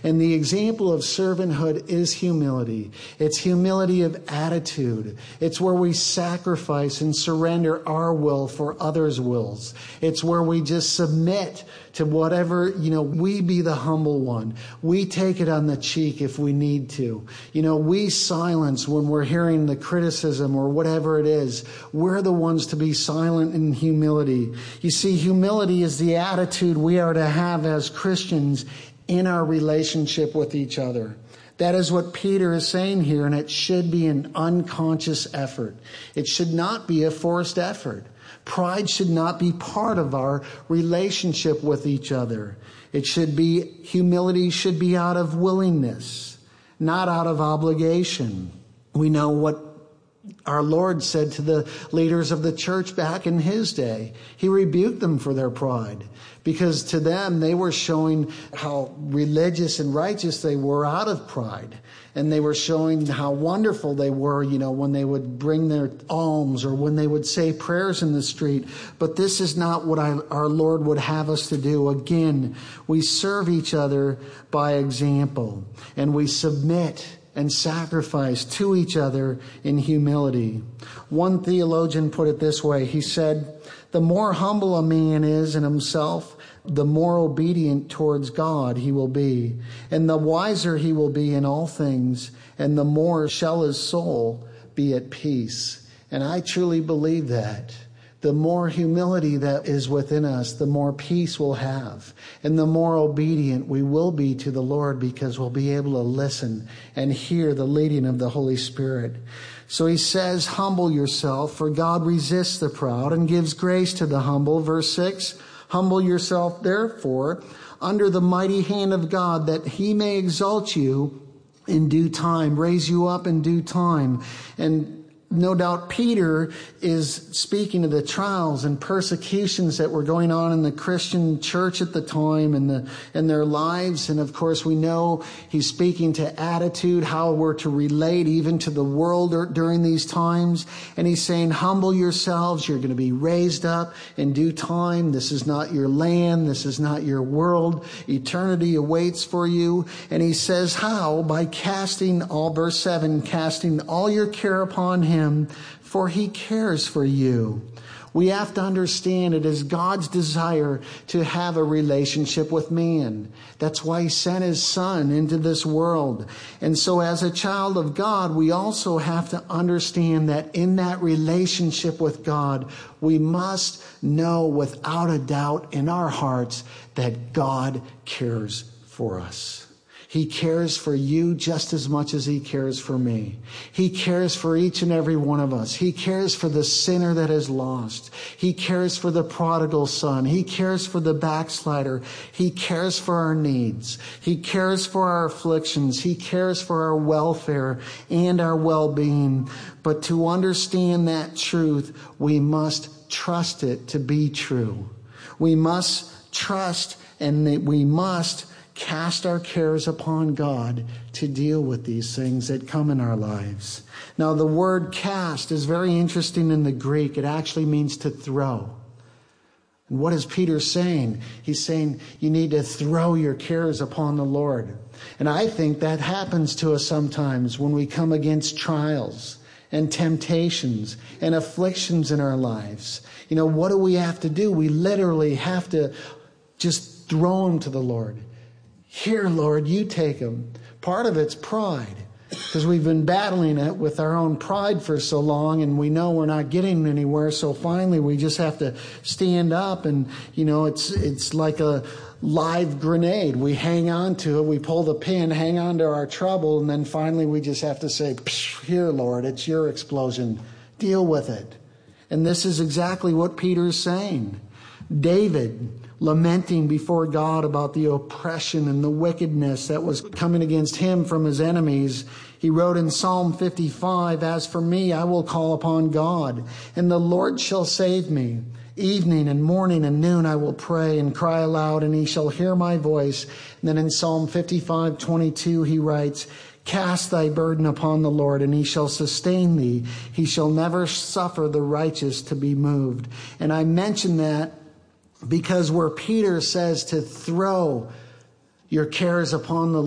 And the example of servanthood is humility. It's humility of attitude. It's where we sacrifice and surrender our will for others' wills. It's where we just submit to whatever, we be the humble one. We take it on the cheek if we need to. We silence when we're hearing the criticism or whatever it is. We're the ones to be silent in humility. You see, humility is the attitude we are to have as Christians in our relationship with each other. That is what Peter is saying here, and it should be an unconscious effort. It should not be a forced effort. Pride should not be part of our relationship with each other. Humility should be out of willingness, not out of obligation. We know what our Lord said to the leaders of the church back in his day. He rebuked them for their pride, because to them they were showing how religious and righteous they were out of pride. And they were showing how wonderful they were, when they would bring their alms or when they would say prayers in the street. But this is not what our Lord would have us to do. Again, we serve each other by example, and we submit and sacrifice to each other in humility. One theologian put it this way. He said, "The more humble a man is in himself, the more obedient towards God he will be, and the wiser he will be in all things, and the more shall his soul be at peace." And I truly believe that. The more humility that is within us, the more peace we'll have, and the more obedient we will be to the Lord, because we'll be able to listen and hear the leading of the Holy Spirit. So he says, humble yourself, for God resists the proud and gives grace to the humble. Verse 6, humble yourself, therefore, under the mighty hand of God, that he may exalt you in due time, raise you up in due time. And no doubt Peter is speaking of the trials and persecutions that were going on in the Christian church at the time and their lives. And of course, we know he's speaking to attitude, how we're to relate even to the world during these times. And he's saying, humble yourselves. You're going to be raised up in due time. This is not your land. This is not your world. Eternity awaits for you. And he says how? By verse 7, casting all your care upon him, for he cares for you. We have to understand it is God's desire to have a relationship with man. That's why he sent his son into this world. And so as a child of God, we also have to understand that in that relationship with God, we must know without a doubt in our hearts that God cares for us. He cares for you just as much as he cares for me. He cares for each and every one of us. He cares for the sinner that is lost. He cares for the prodigal son. He cares for the backslider. He cares for our needs. He cares for our afflictions. He cares for our welfare and our well-being. But to understand that truth, we must trust it to be true. We must trust, and we must cast our cares upon God to deal with these things that come in our lives. Now, the word cast is very interesting in the Greek. It actually means to throw. And what is Peter saying? He's saying you need to throw your cares upon the Lord. And I think that happens to us sometimes when we come against trials and temptations and afflictions in our lives. What do we have to do? We literally have to just throw them to the Lord. Here, Lord, you take them. Part of it's pride, because we've been battling it with our own pride for so long, and we know we're not getting anywhere. So finally, we just have to stand up, and it's like a live grenade. We hang on to it, we pull the pin, hang on to our trouble, and then finally we just have to say, "Here, Lord, it's your explosion. Deal with it." And this is exactly what Peter's saying. David, lamenting before God about the oppression and the wickedness that was coming against him from his enemies, he wrote in Psalm 55, "As for me, I will call upon God, and the Lord shall save me. Evening and morning and noon I will pray and cry aloud, and he shall hear my voice." And then in Psalm 55:22 he writes, "Cast thy burden upon the Lord, and he shall sustain thee. He shall never suffer the righteous to be moved." And I mention that because where Peter says to throw your cares upon the